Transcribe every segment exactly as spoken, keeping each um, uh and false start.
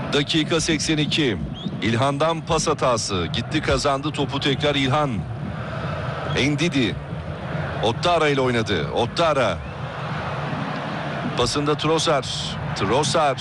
Dakika seksen iki. İlhan'dan pas hatası. Gitti kazandı topu tekrar İlhan. Endidi. Ottara ile oynadı. Ottara. Pasında Trossard. Trossard.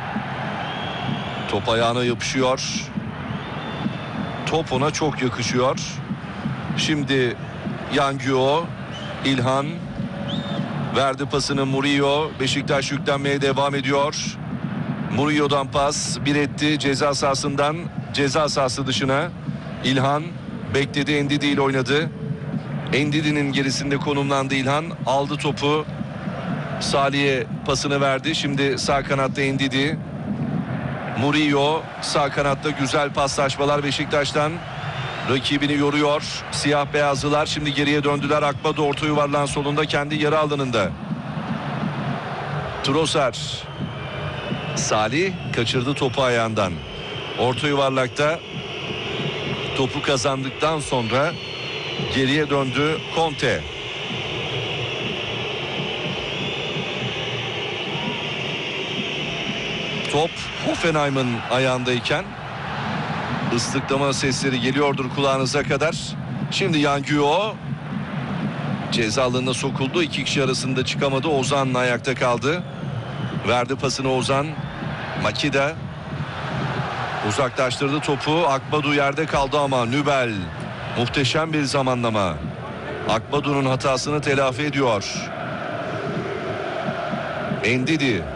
Top ayağına yapışıyor. Top ona çok yakışıyor. Şimdi Yangio. İlhan. Verdi pasını Murillo. Beşiktaş yüklenmeye devam ediyor. Murillo'dan pas. Bir etti ceza sahasından. Ceza sahası dışına. İlhan bekledi, Endidi ile oynadı. Endidi'nin gerisinde konumlandı İlhan. Aldı topu. Salih'e pasını verdi. Şimdi sağ kanatta Endidi. Murillo sağ kanatta, güzel paslaşmalar Beşiktaş'tan. Rakibini yoruyor. Siyah beyazlılar şimdi geriye döndüler. Akbadu orta yuvarlağın solunda kendi yarı alanında. Trossard. Salih kaçırdı topu ayağından. Orta yuvarlakta topu kazandıktan sonra geriye döndü Conte. Top Hoffenheim'ın ayağındayken ıslıklama sesleri geliyordur kulağınıza kadar. Şimdi Yangio ceza alanına sokuldu. İki kişi arasında çıkamadı. Ozan ayakta kaldı. Verdi pasını Ozan. Makida uzaklaştırdı topu. Akbadu yerde kaldı ama Nübel muhteşem bir zamanlama. Akbadu'nun hatasını telafi ediyor. Endidi.